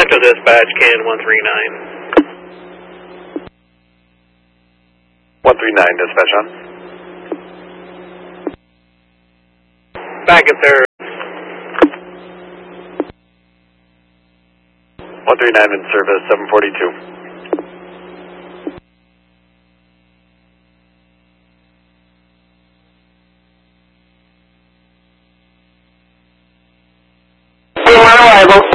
Toronto dispatch, can 139. 139, dispatch on. Back at there. 139 in service, 742. On arrival.